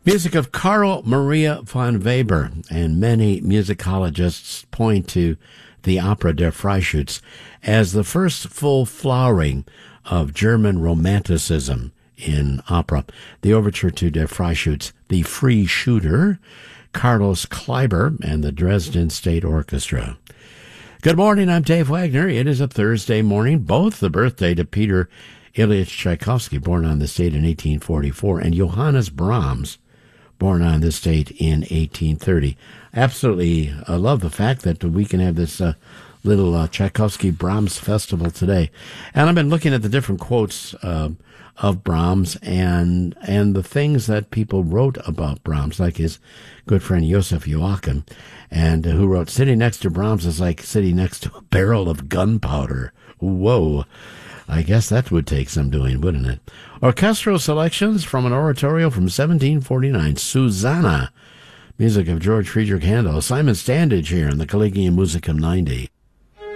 Music of Carl Maria von Weber, and many musicologists point to the opera Der Freischütz as the first full flowering of German Romanticism in opera. The overture to Der Freischütz, The Free Shooter, Carlos Kleiber, and the Dresden State Orchestra. Good morning, I'm Dave Wagner. It is a Thursday morning, both the birthday to Peter Ilyich Tchaikovsky, born on this date in 1844, and Johannes Brahms, born on this date in 1830. Absolutely love the fact that we can have this little Tchaikovsky-Brahms festival today. And I've been looking at the different quotes of Brahms and the things that people wrote about Brahms, like his good friend Joseph Joachim, and who wrote, "Sitting next to Brahms is like sitting next to a barrel of gunpowder." Whoa. I guess that would take some doing, wouldn't it? Orchestral selections from an oratorio from 1749, Susanna, music of George Friedrich Handel. Simon Standage here in the Collegium Musicum 90.